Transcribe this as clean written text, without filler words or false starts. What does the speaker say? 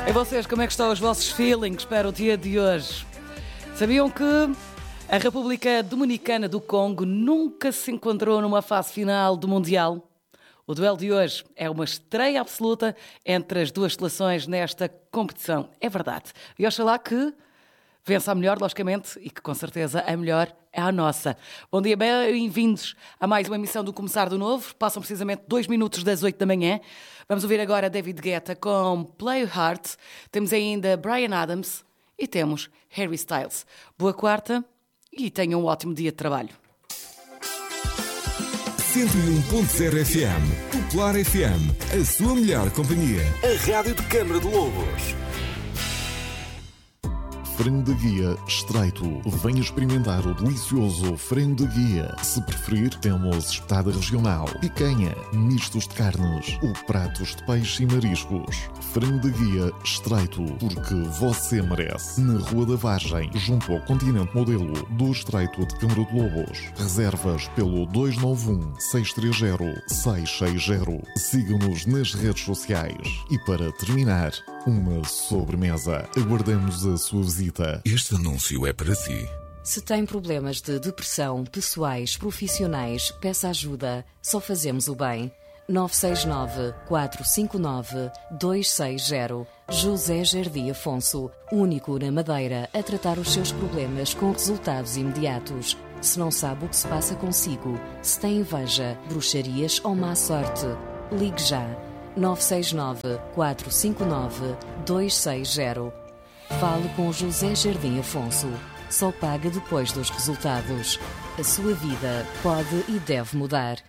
E vocês, como é que estão os vossos feelings para o dia de hoje? Sabiam que a República Dominicana do Congo nunca se encontrou numa fase final do Mundial? O duelo de hoje é uma estreia absoluta entre as duas seleções nesta competição. É verdade. E oxalá que vença a melhor, logicamente, e que com certeza a melhor é a nossa. Bom dia, bem-vindos a mais uma emissão do Começar do Novo. Passam precisamente 2 minutos das 8 da manhã. Vamos ouvir agora David Guetta com Play Hard. Temos ainda Bryan Adams e temos Harry Styles. Boa quarta e tenham um ótimo dia de trabalho. 101.0 FM, Popular FM, a sua melhor companhia. A Rádio de Câmara de Lobos. Frango de guia estreito. Venha experimentar o delicioso frango de guia. Se preferir, temos espetada regional, picanha, mistos de carnes ou pratos de peixe e mariscos. Frango de guia estreito, porque você merece. Na Rua da Vargem, junto ao Continente Modelo do Estreito de Câmara de Lobos. Reservas pelo 291-630-660. Siga-nos nas redes sociais. E para terminar, uma sobremesa. Aguardamos a sua visita. Este anúncio é para si. Se tem problemas de depressão, pessoais, profissionais, peça ajuda. Só fazemos o bem. 969-459-260. José Jardim Afonso, único na Madeira a tratar os seus problemas com resultados imediatos. Se não sabe o que se passa consigo, se tem inveja, bruxarias ou má sorte, ligue já. 969-459-260. Fale com José Jardim Afonso. Só paga depois dos resultados. A sua vida pode e deve mudar.